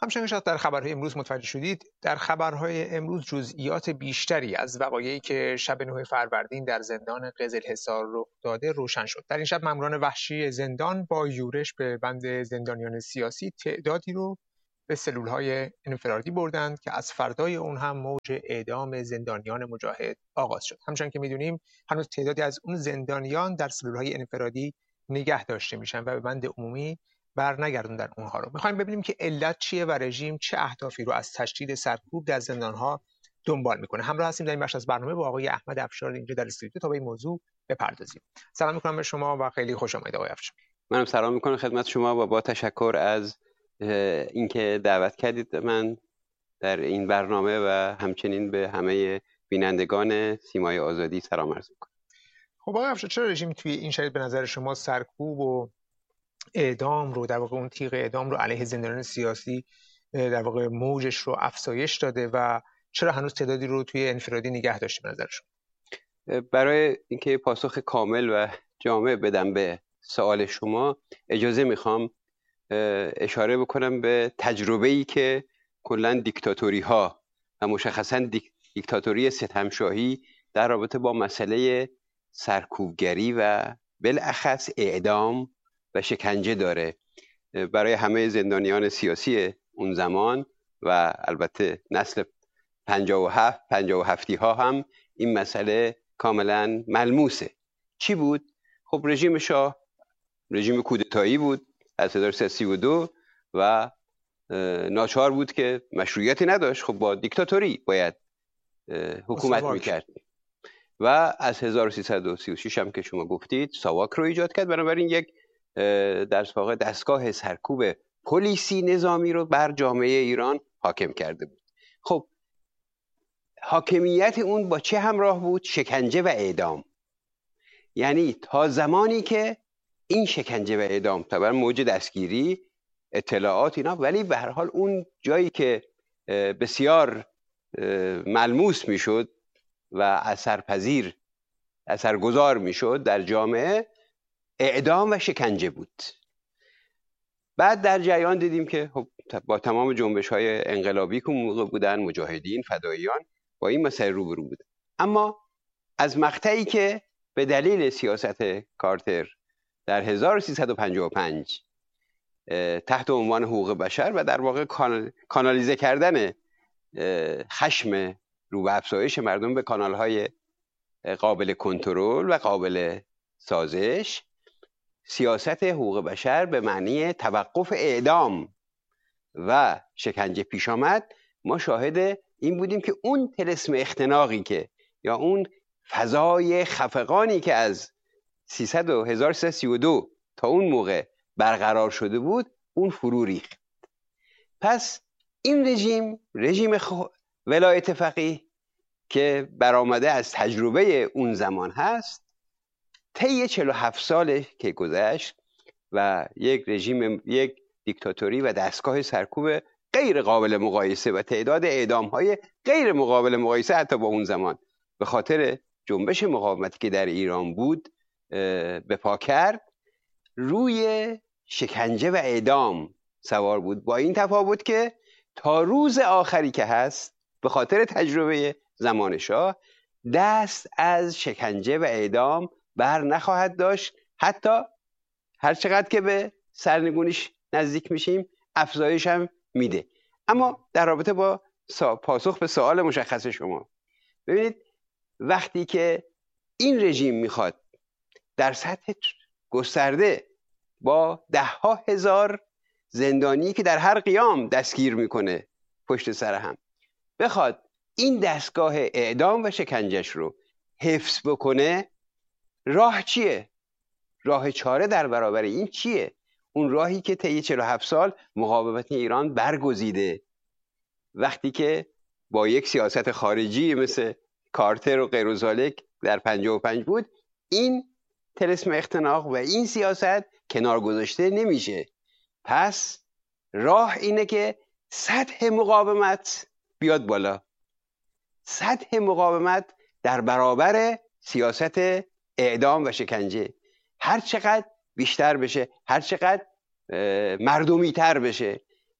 همچنین شاید در خبرهای امروز متوجه شدید، در خبرهای امروز جزئیات بیشتری از وقایعی که شب 9 فروردین در زندان قزلحصار رخ داده روشن شد. در این شب ماموران وحشی زندان با یورش به بند زندانیان سیاسی تعدادی رو به سلولهای انفرادی بردند که از فردای اون هم موج اعدام زندانیان مجاهد آغاز شد. همچنان که می‌دونیم هنوز تعدادی از اون زندانیان در سلولهای انفرادی نگه داشته میشن و به بند عمومی برنگردوندن اونها رو. میخوایم ببینیم که علت چیه و رژیم چه اهدافی رو از تشدید سرکوب در زندانها دنبال میکنه. همراه هستیم در این بخش از برنامه با آقای احمد افشار اینجا در استودیو تا به این موضوع بپردازیم. سلام میکنم به شما و خیلی خوش آمدید آقای افشار. منم سلام میکنم خدمت شما و با تشکر از اینکه دعوت کردید من در این برنامه و همچنین به همه بینندگان سیمای آزادی سلام عرض میکنم. خب آقای افشار، چرا رژیم توی این شرایط به نظر شما سرکوب و اعدام رو، در واقع اون تیغ اعدام رو علیه زندانیان سیاسی در واقع موجش رو افزایش داده و چرا هنوز تعدادی رو توی انفرادی نگه داشته به نظر شما؟ برای اینکه پاسخ کامل و جامع بدم به سوال شما اجازه میخوام اشاره بکنم به تجربه‌ای که کلاً دیکتاتوری ها و مشخصاً دیکتاتوری ستمشاهی در رابطه با مسئله سرکوبگری و بالاخص اعدام و شکنجه داره. برای همه زندانیان سیاسی اون زمان و البته نسل 57 ها هم این مسئله کاملا ملموسه. چی بود؟ خب رژیم شاه رژیم کودتایی بود از 1332 و ناچار بود که مشروعیتی نداشت، خب با دیکتاتوری باید حکومت میکرد و از 1336 هم که شما گفتید ساواک رو ایجاد کرد. بنابراین یک در واقع دستگاه سرکوب پلیسی نظامی رو بر جامعه ایران حاکم کرده بود. خب حاکمیت اون با چه همراه بود؟ شکنجه و اعدام. یعنی تا زمانی که این شکنجه و اعدام طبعا موج دستگیری اطلاعات اینا، ولی به هر حال اون جایی که بسیار ملموس میشد و اثرگذار میشد در جامعه اعدام و شکنجه بود. بعد در جریان دیدیم که با تمام جنبش‌های انقلابی که موقع بودن، مجاهدین، فداییان با این مسئله روبرو بودن. اما از مقطعی که به دلیل سیاست کارتر در 1355 تحت عنوان حقوق بشر و در واقع کانالیزه کردن خشم رو به افزایش مردم به کانال‌های قابل کنترل و قابل سازش، سیاست حقوق بشر به معنی توقف اعدام و شکنجه پیش آمد، ما شاهد این بودیم که اون طلسم اختناقی که یا اون فضای خفقانی که از 1332 تا اون موقع برقرار شده بود اون فرو ریخت. پس این رژیم ولایت فقیه که برآمده از تجربه اون زمان هست، طی 47 سال که گذشت و یک دیکتاتوری و دستگاه سرکوب غیر قابل مقایسه و تعداد اعدام‌های غیر قابل مقایسه حتی با اون زمان به خاطر جنبش مقاومتی که در ایران بود به پا کرد، روی شکنجه و اعدام سوار بود. با این تفاوت که تا روز آخری که هست به خاطر تجربه زمان شاه دست از شکنجه و اعدام بر نخواهد داشت، حتی هر چقدر که به سرنگونیش نزدیک میشیم افزایش هم میده. اما در رابطه با پاسخ به سوال مشخص شما، ببینید وقتی که این رژیم میخواد در سطح گسترده با 10,000 زندانی که در هر قیام دستگیر میکنه پشت سر هم بخواد این دستگاه اعدام و شکنجش رو حفظ بکنه، راه چیه؟ راه چاره در برابر این چیه؟ اون راهی که طی 47 سال مقاومت ایران برگزیده، وقتی که با یک سیاست خارجی مثل کارتر و غیر ذالک در 55 بود، این طلسم اختناق و این سیاست کنار گذاشته نمیشه. پس راه اینه که سطح مقاومت بیاد بالا، سطح مقاومت در برابر سیاست اعدام و شکنجه هر چقدر بیشتر بشه، هر چقدر مردمی تر بشه،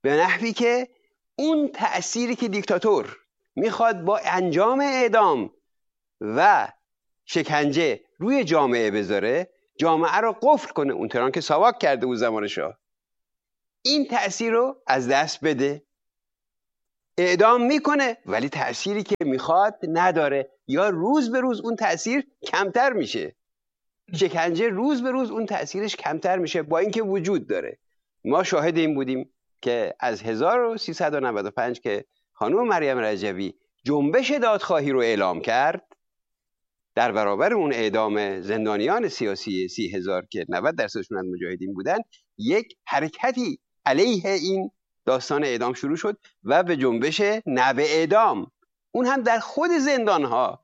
به نحوی که اون تأثیری که دیکتاتور میخواد با انجام اعدام و شکنجه روی جامعه بذاره، جامعه رو قفل کنه، اونطوران که ساواک کرده بود زمان شاه، این تأثیر رو از دست بده. اعدام میکنه ولی تأثیری که میخواد نداره، یا روز به روز اون تأثیر کمتر میشه. شکنجه روز به روز اون تأثیرش کمتر میشه با اینکه وجود داره. ما شاهد این بودیم که از 1395 که خانم مریم رجوی جنبش دادخواهی رو اعلام کرد در برابر اون اعدام زندانیان سیاسی 30,000 که 90% از مجاهدین بودن، یک حرکتی علیه این داستان اعدام شروع شد و به جنبش نه به اعدام، اون هم در خود زندانها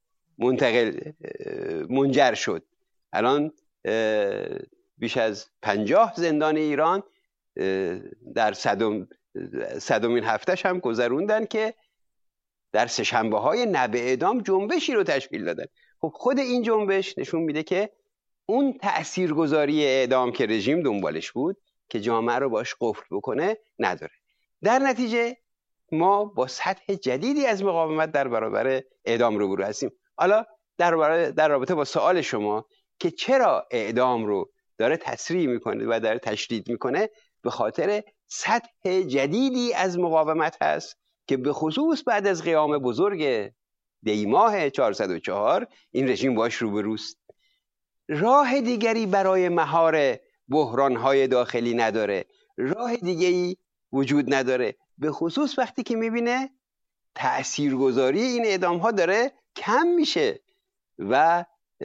منجر شد. الان بیش از 50 زندان ایران در صدمین هفتهش هم گذروندن که در سه‌شنبه‌های نه به اعدام جنبشی رو تشکیل دادن. خب خود این جنبش نشون میده که اون تاثیرگذاری اعدام که رژیم دنبالش بود که جامعه رو باش قفل بکنه نداره. در نتیجه ما با سطح جدیدی از مقاومت در برابر اعدام روبرو هستیم. حالا در رابطه با سوال شما که چرا اعدام رو داره تسریع میکنه و داره تشدید میکنه، به خاطر سطح جدیدی از مقاومت هست که به خصوص بعد از قیام بزرگ دیماه 404 این رژیم باش روبروست. راه دیگری برای مهار بحران‌های داخلی نداره، راه دیگری وجود نداره، به خصوص وقتی که میبینه تأثیرگذاری این اعدام‌ها داره کم میشه و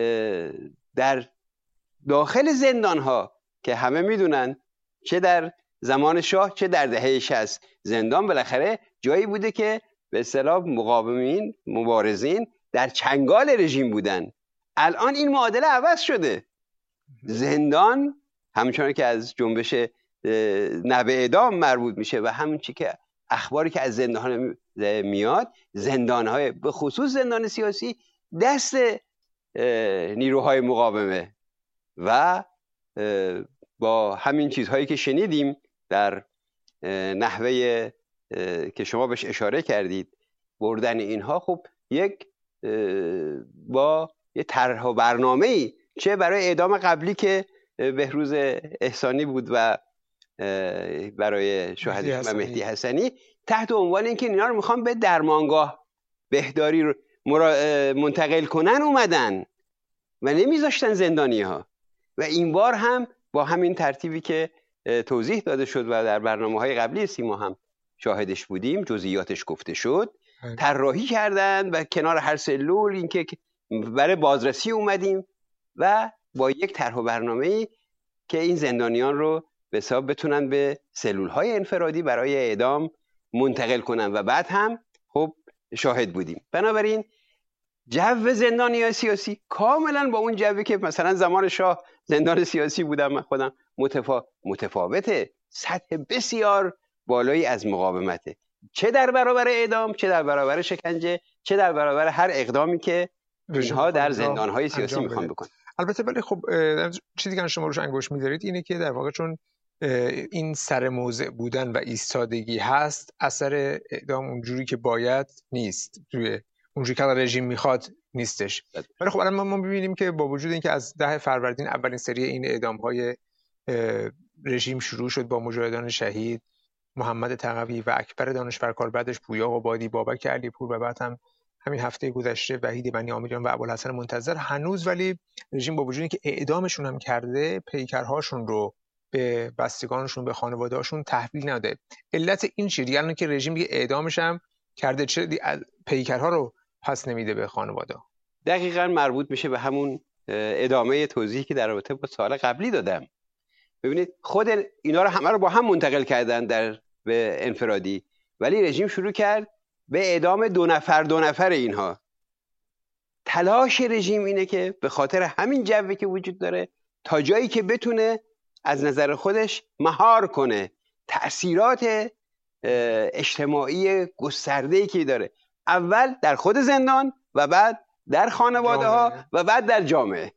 در داخل زندان‌ها که همه میدونن چه در زمان شاه چه در دهه 60 زندان بالاخره جایی بوده که به اصطلاح مقاومین، مبارزین در چنگال رژیم بودن. الان این معادله عوض شده. زندان همچنان که از جنبش نه به اعدام مربوط میشه و همون چی که اخباری که از زندان میاد، زندان‌های به خصوص زندان سیاسی دست نیروهای مقاومه و با همین چیزهایی که شنیدیم در نحوه که شما بهش اشاره کردید، بردن اینها، خب یک با یه طرح و برنامه‌ای چه برای اعدام قبلی که بهروز احسانی بود و برای شهادت مهدی حسنی تحت عنوان اینکه اینا رو میخوام به درمانگاه بهداری رو منتقل کنن اومدن و نمیذاشتن زندانی ها. و این بار هم با همین ترتیبی که توضیح داده شد و در برنامه‌های قبلی سیما هم شاهدش بودیم، جزئیاتش گفته شد، طراحی کردن و کنار هر سلول اینکه برای بازرسی اومدیم و با یک طرح و برنامه‌ای که این زندانیان رو به حساب بتونن به سلول‌های انفرادی برای اعدام منتقل کنن و بعد هم خب شاهد بودیم. بنابراین جو زندانیان سیاسی کاملا با اون جوی که مثلا زمان شاه زندان سیاسی بودم من خودم متفاوته. سطح بسیار بالایی از مقاومته، چه در برابر اعدام، چه در برابر شکنجه، چه در برابر هر اقدامی که اینها در زندان‌های سیاسی میخوان بکنن. البته ولی خب چیزی که شما روش انگشت می‌ذارید اینه که در واقع چون این سر موضع بودن و ایستادگی هست، اثر اعدام اونجوری که باید نیست، توی اونجوری که رژیم میخواد نیستش. ولی خب الان ما می‌بینیم که با وجود اینکه از 10 فروردین اولین سری این اعدام‌های رژیم شروع شد با مجاهدان شهید محمد تقوی و اکبر دانشور، بعدش پویا قبادی، بابک علیپور و بعد هم همین هفته گذشته وحید بنی آمیریان و ابوالحسن منتظر، هنوز ولی رژیم با وجود اینکه اعدامشون هم کرده پیکرهاشون رو به بستگانشون، به خانواده‌هاشون تحویل نده. علت این چیه؟ یعنی که رژیم دیگه اعدامش هم کرده، چه پیکرها رو پس نمیده به خانواده؟ دقیقاً مربوط میشه به همون ادامه توضیحی که در رابطه با سال قبلی دادم. ببینید خود اینا رو همه رو با هم منتقل کردن به انفرادی، ولی رژیم شروع کرد به اعدام دو نفر اینها. تلاش رژیم اینه که به خاطر همین جوی که وجود داره تا جایی که بتونه از نظر خودش مهار کنه تأثیرات اجتماعی گسترده‌ای که داره، اول در خود زندان و بعد در خانواده ها و بعد در جامعه.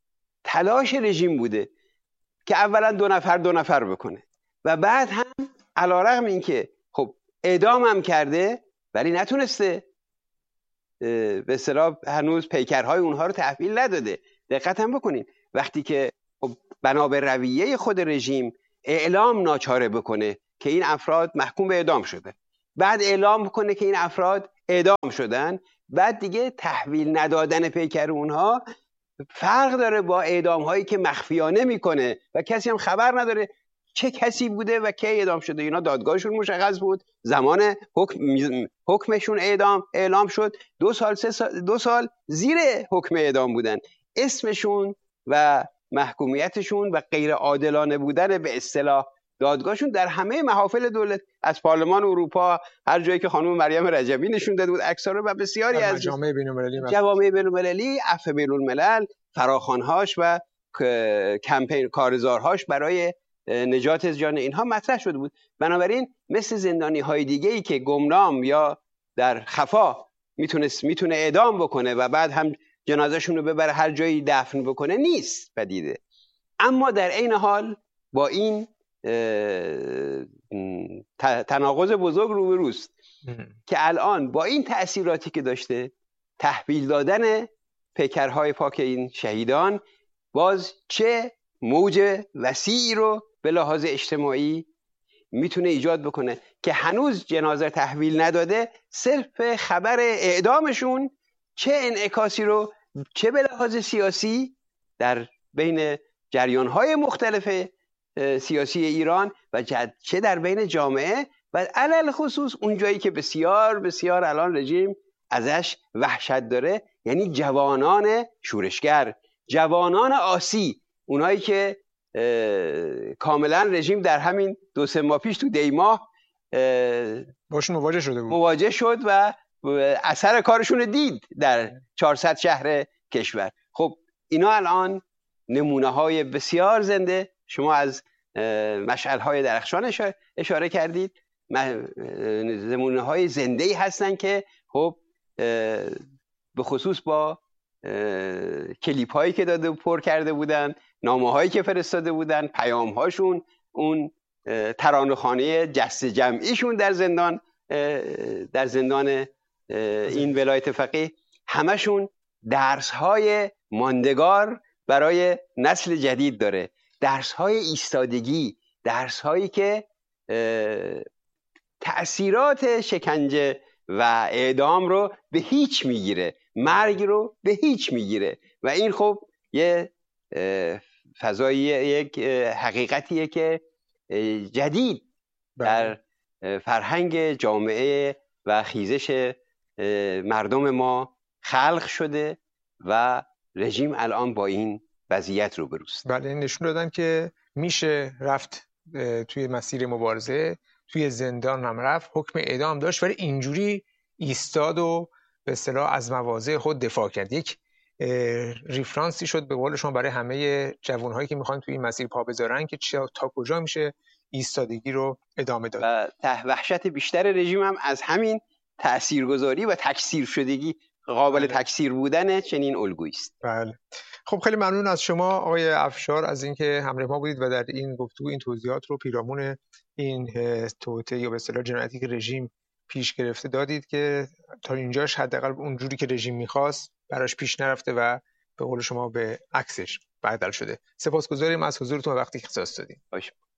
تلاش رژیم بوده که اولا دو نفر بکنه و بعد هم علیرغم اینکه خب اعدام هم کرده ولی نتونسته به اصطلاح هنوز پیکرهای اونها رو تحویل نداده. دقت هم بکنین وقتی که بنا به رویه خود رژیم اعلام ناچاره بکنه که این افراد محکوم به اعدام شده، بعد اعلام بکنه که این افراد اعدام شدن، بعد دیگه تحویل ندادن پیکر اونها فرق داره با اعدام هایی که مخفیانه میکنه و کسی هم خبر نداره چه کسی بوده و کی اعدام شده. اینا دادگاهشون مشخص بود، زمان حکمشون اعلام شد، 2 سال زیر حکم اعدام بودن، اسمشون و محکومیتشون و غیر عادلانه بودن به اصطلاح دادگاهشون در همه محافل دولت، از پارلمان اروپا، هر جایی که خانم مریم رجبی نشون داده بود عکس‌ها رو، و بسیاری از جوامع بین‌المللی، عفو بین‌الملل، فراخوان‌هاش و کمپین کارزارهاش برای نجات جان اینها مطرح شده بود. بنابراین مثل زندانی‌های دیگه‌ای که گمنام یا در خفا میتونه اعدام بکنه و بعد هم جنازه‌شون رو ببره هر جایی دفن بکنه نیست پدیده. اما در عین حال با این تناقض بزرگ روبروست که الان با این تأثیراتی که داشته، تحویل دادن پیکرهای پاک این شهیدان باز چه موج وسیعی رو به لحاظ اجتماعی میتونه ایجاد بکنه که هنوز جنازه تحویل نداده، صرف خبر اعدامشون چه انعکاسی رو چه به لحاظ سیاسی در بین جریان‌های مختلف سیاسی ایران و چه در بین جامعه و علل خصوص اون جایی که بسیار بسیار الان رژیم ازش وحشت داره، یعنی جوانان شورشگر، جوانان آسی، اونایی که کاملا رژیم در همین 2-3 ماه پیش تو دیماه باشون مواجه شد و اثر کارشون رو دید در 400 شهر کشور. خب اینا الان نمونه های بسیار زنده، شما از مشعل های درخشان اشاره کردید، نمونه های زنده ای هستن که خب به خصوص با کلیپ هایی که داده پر کرده بودن، نامه هایی که فرستاده بودن، پیام هاشون، اون ترانه‌خوانی جست جمعیشون در زندان این ولایت فقیه، همشون درس های ماندگار برای نسل جدید داره، درس های ایستادگی، درس هایی که تأثیرات شکنجه و اعدام رو به هیچ میگیره، مرگ رو به هیچ میگیره و این خب یه فضایی، یک حقیقتیه که جدید در فرهنگ جامعه و خیزش مردم ما خلق شده و رژیم الان با این وضعیت روبروست. بله، نشون دادن که میشه رفت توی مسیر مبارزه، توی زندان هم رفت، حکم اعدام داشت ولی اینجوری ایستاد و به اصطلاح از مواضع خود دفاع کرد. یک ریفرانسی شد به قول شما برای همه جوانهایی که میخوان توی این مسیر پا بذارن که تا کجا میشه ایستادگی رو ادامه داد. و وحشت بیشتر رژیم هم از همین تاثیرگذاری و تکثیر شدگی، قابل تکثیر بودن چنین الگویی است. بله. خب خیلی ممنون از شما آقای افشار از اینکه همراه ما بودید و در این گفتگو این توضیحات رو پیرامون این توطئه یا به اصطلاح جنایتی که رژیم پیش گرفته دادید که تا اینجاش حداقل اونجوری که رژیم می‌خواست براش پیش نرفته و به قول شما به عکسش بدل شده. سپاسگزاریم از حضورتون و وقتی که اختصاص دادید.